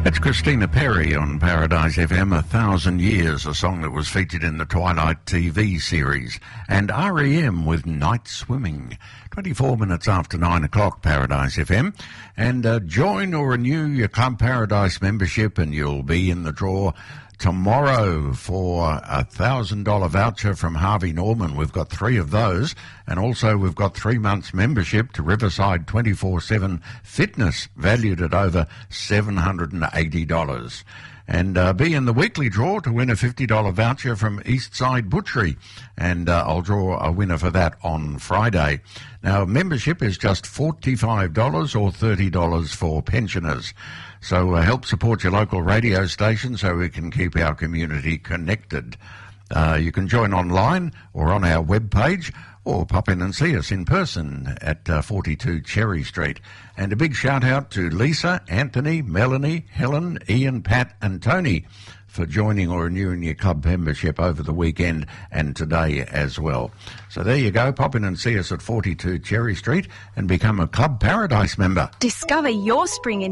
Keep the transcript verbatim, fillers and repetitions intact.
That's Christina Perry on Paradise F M, A Thousand Years, a song that was featured in the Twilight T V series. And R E M with Night Swimming. twenty-four minutes after nine o'clock, Paradise F M. And uh, join or renew your Club Paradise membership and you'll be in the draw tomorrow for a one thousand dollars voucher from Harvey Norman. We've got three of those. And also we've got three months membership to Riverside twenty-four seven Fitness, valued at over seven hundred eighty dollars. And uh, be in the weekly draw to win a fifty dollars voucher from Eastside Butchery. And uh, I'll draw a winner for that on Friday. Now, membership is just forty-five dollars or thirty dollars for pensioners. So uh, help support your local radio station so we can keep our community connected. Uh, you can join online or on our webpage, or pop in and see us in person at uh, forty-two Cherry Street. And a big shout out to Lisa, Anthony, Melanie, Helen, Ian, Pat and Tony for joining or renewing your club membership over the weekend and today as well. So there you go. Pop in and see us at forty-two Cherry Street and become a Club Paradise member. Discover your spring in